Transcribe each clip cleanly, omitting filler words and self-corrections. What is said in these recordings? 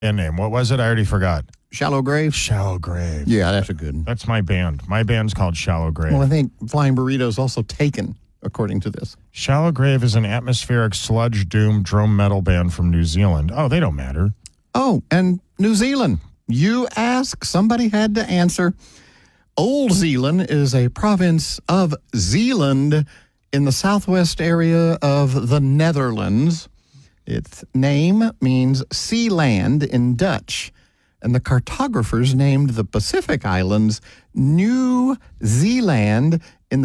band name. What was it? I already forgot. Shallow Grave? Shallow Grave. Yeah, that's a good one. That's my band. My band's called Shallow Grave. Well, I think Flying Burrito's also Taken, according to this. Shallow Grave is an atmospheric sludge doom drum metal band from New Zealand. Oh, they don't matter. Oh, and New Zealand. You ask, somebody had to answer. Old Zealand is a province of Zeeland in the southwest area of the Netherlands. Its name means sea land in Dutch, and the cartographers named the Pacific Islands New Zealand in the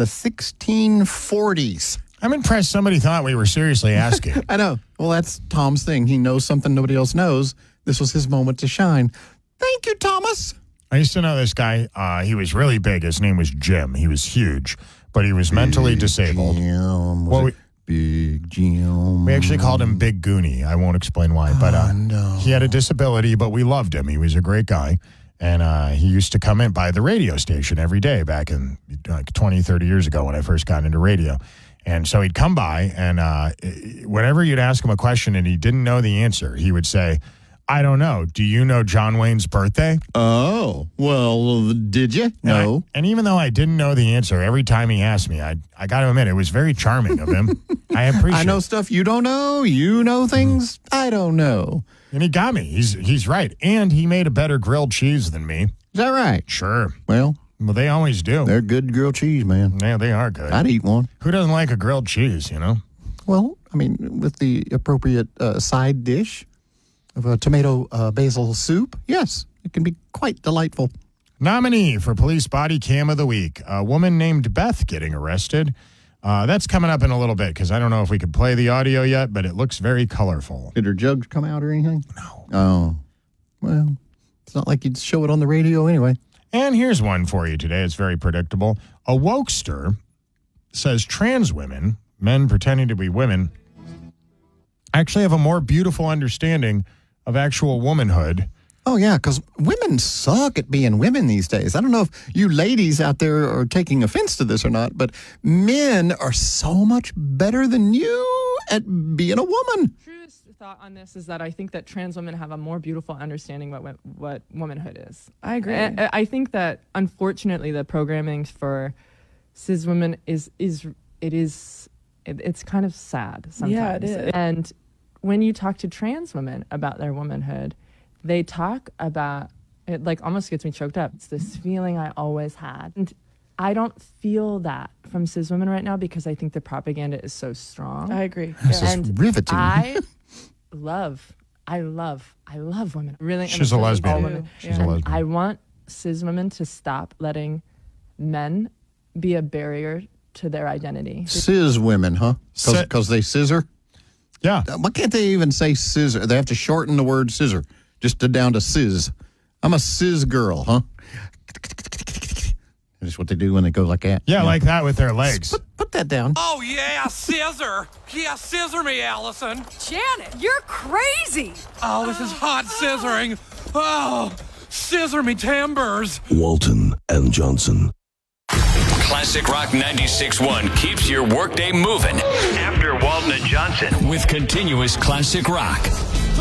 1640s. I'm impressed somebody thought we were seriously asking. I know. Well, that's Tom's thing. He knows something nobody else knows. This was his moment to shine. Thank you, Thomas. I used to know this guy. He was really big. His name was Jim. He was huge, but he was mentally disabled. Big Jim. We actually called him Big Goonie. I won't explain why, but he had a disability, but we loved him. He was a great guy, and he used to come in by the radio station every day back in like 20, 30 years ago when I first got into radio. And so he'd come by, and whenever you'd ask him a question and he didn't know the answer, he would say, I don't know. Do you know John Wayne's birthday? Oh, well, did you? No. And even though I didn't know the answer, every time he asked me, I got to admit, it was very charming of him. I appreciate it. I know stuff you don't know. You know things I don't know. And he got me. He's right. And he made a better grilled cheese than me. Is that right? Sure. Well, they always do. They're good grilled cheese, man. Yeah, they are good. I'd eat one. Who doesn't like a grilled cheese, you know? Well, I mean, with the appropriate side dish of a tomato basil soup, yes, it can be quite delightful. Nominee for Police Body Cam of the Week, a woman named Beth getting arrested. That's coming up in a little bit because I don't know if we can play the audio yet, but it looks very colorful. Did her jugs come out or anything? No. Oh, well, it's not like you'd show it on the radio anyway. And here's one for you today. It's very predictable. A wokester says trans women, men pretending to be women, actually have a more beautiful understanding of actual womanhood. Oh, yeah, because women suck at being women these days. I don't know if you ladies out there are taking offense to this or not, but men are so much better than you at being a woman. Truest thought on this is that I think that trans women have a more beautiful understanding what womanhood is. I agree. I think that, unfortunately, the programming for cis women it's kind of sad sometimes. Yeah, it is. And when you talk to trans women about their womanhood, they talk about it, like, almost gets me choked up. It's this feeling I always had. And I don't feel that from cis women right now because I think the propaganda is so strong. I agree. This is riveting. I love women. Really. She's a lesbian. Women. She's a lesbian. I want cis women to stop letting men be a barrier to their identity. Cis women, huh? Because they scissor? Yeah. Why can't they even say scissor? They have to shorten the word scissor just down to cis. I'm a cis girl, huh? That's what they do when they go like that. Yeah, like that with their legs. Put that down. Oh, yeah, scissor. Yeah, scissor me, Allison. Janet, you're crazy. Oh, this is hot scissoring. Oh, scissor me timbers. Walton and Johnson. Classic Rock 96.1 keeps your workday moving. After Walton and Johnson. With continuous classic rock.